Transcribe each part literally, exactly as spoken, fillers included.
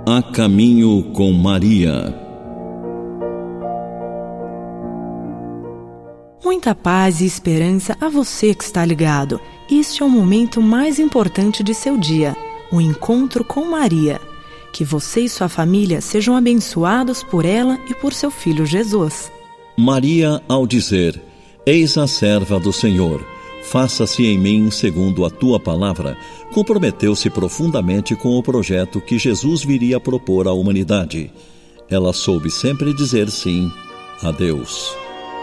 A Caminho com Maria. Muita paz e esperança a você que está ligado. Este é o momento mais importante de seu dia, o encontro com Maria. Que você e sua família sejam abençoados por ela e por seu filho Jesus. Maria, ao dizer: Eis a serva do Senhor, faça-se em mim segundo a tua palavra, comprometeu-se profundamente com o projeto que Jesus viria propor à humanidade. Ela soube sempre dizer sim a Deus.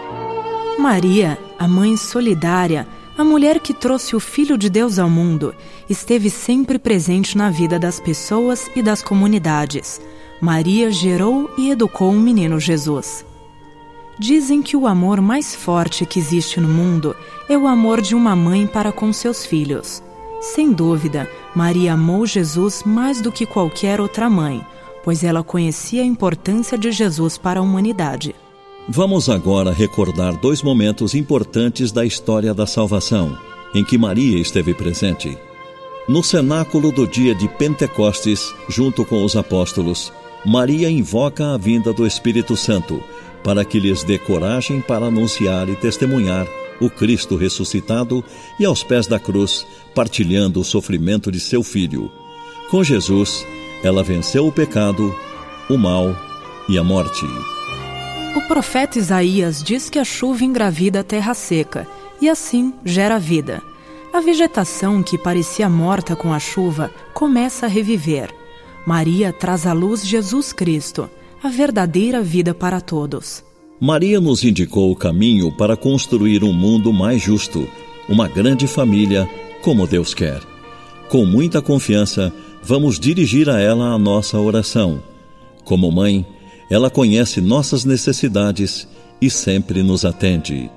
Maria, a mãe solidária, a mulher que trouxe o Filho de Deus ao mundo, esteve sempre presente na vida das pessoas e das comunidades. Maria gerou e educou o menino Jesus. Dizem que o amor mais forte que existe no mundo é o amor de uma mãe para com seus filhos. Sem dúvida, Maria amou Jesus mais do que qualquer outra mãe, pois ela conhecia a importância de Jesus para a humanidade. Vamos agora recordar dois momentos importantes da história da salvação, em que Maria esteve presente. No cenáculo do dia de Pentecostes, junto com os apóstolos, Maria invoca a vinda do Espírito Santo, para que lhes dê coragem para anunciar e testemunhar o Cristo ressuscitado e aos pés da cruz, partilhando o sofrimento de seu Filho. Com Jesus, ela venceu o pecado, o mal e a morte. O profeta Isaías diz que a chuva engravida a terra seca e assim gera vida. A vegetação que parecia morta com a chuva começa a reviver. Maria traz à luz Jesus Cristo, a verdadeira vida para todos. Maria nos indicou o caminho para construir um mundo mais justo, uma grande família, como Deus quer. Com muita confiança, vamos dirigir a ela a nossa oração. Como mãe, ela conhece nossas necessidades e sempre nos atende.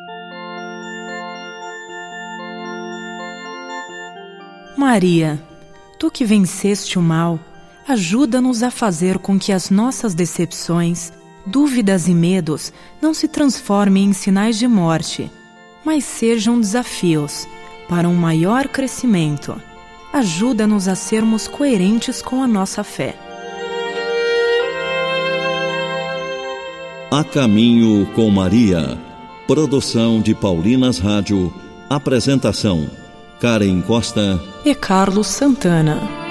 Maria, tu que venceste o mal, ajuda-nos a fazer com que as nossas decepções, dúvidas e medos não se transformem em sinais de morte, mas sejam desafios para um maior crescimento. Ajuda-nos a sermos coerentes com a nossa fé. A Caminho com Maria. Produção de Paulinas Rádio. Apresentação: Karen Costa e Carlos Santana.